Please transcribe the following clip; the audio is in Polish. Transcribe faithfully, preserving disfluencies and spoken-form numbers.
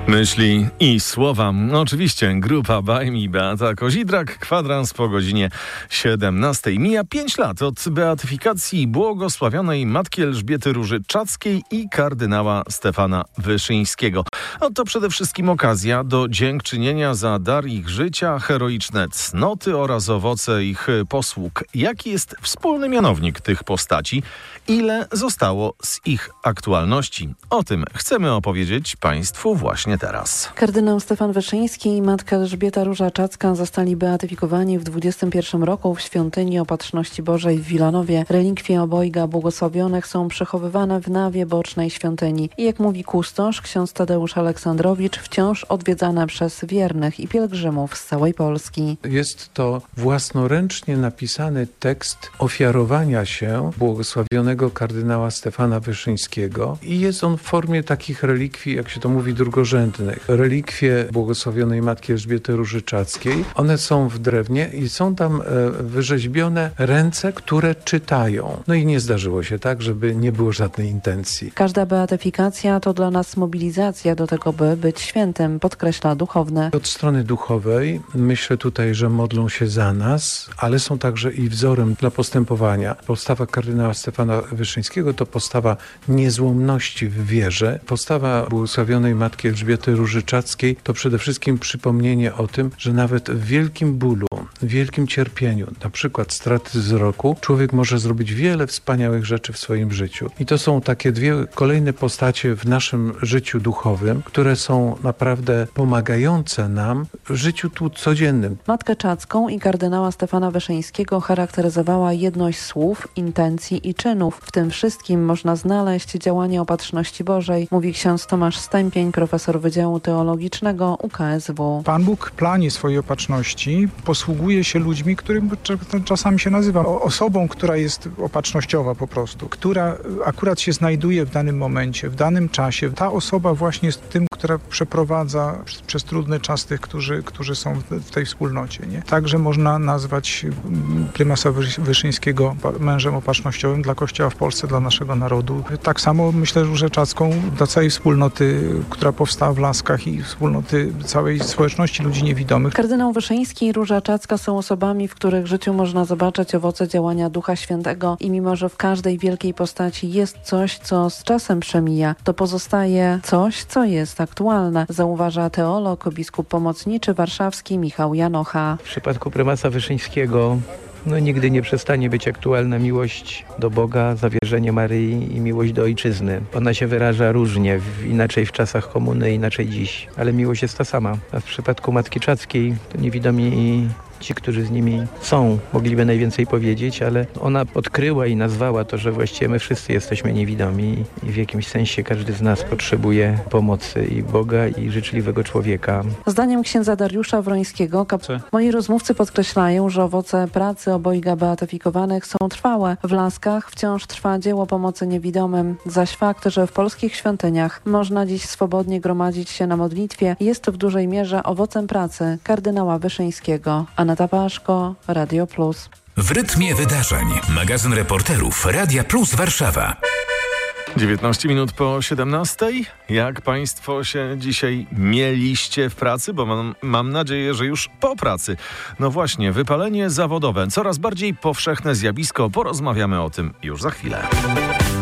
Myśli i słowa. Oczywiście grupa Bajmi, Beata Kozidrak, kwadrans po godzinie siedemnastej. Mija pięć lat od beatyfikacji błogosławionej Matki Elżbiety Różyczackiej i kardynała Stefana Wyszyńskiego. Oto przede wszystkim okazja do dziękczynienia za dar ich życia, heroiczne cnoty oraz owoce ich posług. Jaki jest wspólny mianownik tych postaci? Ile zostało z ich aktualności? O tym chcemy opowiedzieć Państwu właśnie teraz. Kardynał Stefan Wyszyński i matka Elżbieta Różaczacka zostali beatyfikowani w dwudziestym pierwszym roku w świątyni Opatrzności Bożej w Wilanowie. Relikwie obojga błogosławionych są przechowywane w nawie bocznej świątyni. I jak mówi kustosz, ksiądz Tadeusz Aleksandrowicz, wciąż odwiedzane przez wiernych i pielgrzymów z całej Polski. Jest to własnoręcznie napisany tekst ofiarowania się błogosławionego kardynała Stefana Wyszyńskiego i jest on w formie takich relikwii, jak się to mówi, drugorzędnych. Relikwie błogosławionej Matki Elżbiety Różyczackiej. One są w drewnie i są tam e, wyrzeźbione ręce, które czytają. No i nie zdarzyło się tak, żeby nie było żadnej intencji. Każda beatyfikacja to dla nas mobilizacja do tego, by być świętym, podkreśla duchowny. Od strony duchowej myślę tutaj, że modlą się za nas, ale są także i wzorem dla postępowania. Postawa kardynała Stefana Wyszyńskiego to postawa niezłomności w wierze. Postawa błogosławionej Matki Elżbiety Różyczackiej to przede wszystkim przypomnienie o tym, że nawet w wielkim bólu, w wielkim cierpieniu, na przykład straty wzroku, człowiek może zrobić wiele wspaniałych rzeczy w swoim życiu. I to są takie dwie kolejne postacie w naszym życiu duchowym, które są naprawdę pomagające nam w życiu tu codziennym. Matkę Czacką i kardynała Stefana Wyszyńskiego charakteryzowała jedność słów, intencji i czynów. W tym wszystkim można znaleźć działanie Opatrzności Bożej, mówi ksiądz Tomasz Stępień, profesor Wydziału Teologicznego U K S W. Pan Bóg w planie swojej opatrzności posługuje się ludźmi, którym czasami się nazywa osobą, która jest opatrznościowa po prostu, która akurat się znajduje w danym momencie, w danym czasie. Ta osoba właśnie jest tym, która przeprowadza przez trudny czas tych, którzy, którzy są w tej wspólnocie. Nie? Także można nazwać prymasa Wyszyńskiego mężem opatrznościowym dla Kościoła w Polsce, dla naszego narodu. Tak samo myślę, że Różaczacką dla całej wspólnoty, która powstała w Laskach i wspólnoty całej społeczności ludzi niewidomych. Kardynał Wyszyński i Różaczacka są osobami, w których życiu można zobaczyć owoce działania Ducha Świętego i mimo, że w każdej wielkiej postaci jest coś, co z czasem przemija, to pozostaje coś, co jest aktualne, zauważa teolog, biskup pomocniczy warszawski Michał Janocha. W przypadku prymasa Wyszyńskiego no nigdy nie przestanie być aktualna miłość do Boga, zawierzenie Maryi i miłość do Ojczyzny. Ona się wyraża różnie, w, inaczej w czasach komuny, inaczej dziś, ale miłość jest ta sama. A w przypadku Matki Czackiej to niewidomi i ci, którzy z nimi są, mogliby najwięcej powiedzieć, ale ona odkryła i nazwała to, że właściwie my wszyscy jesteśmy niewidomi i w jakimś sensie każdy z nas potrzebuje pomocy i Boga, i życzliwego człowieka. Zdaniem księdza Dariusza Wrońskiego, kap- moi rozmówcy podkreślają, że owoce pracy obojga beatyfikowanych są trwałe. W Laskach wciąż trwa dzieło pomocy niewidomym, zaś fakt, że w polskich świątyniach można dziś swobodnie gromadzić się na modlitwie, jest w dużej mierze owocem pracy kardynała Wyszyńskiego. Aneta Paszko, Radio Plus. W rytmie wydarzeń. Magazyn reporterów Radia Plus Warszawa. dziewiętnaście minut po siedemnastej. Jak Państwo się dzisiaj mieliście w pracy? Bo mam, mam nadzieję, że już po pracy. No właśnie, wypalenie zawodowe. Coraz bardziej powszechne zjawisko. Porozmawiamy o tym już za chwilę.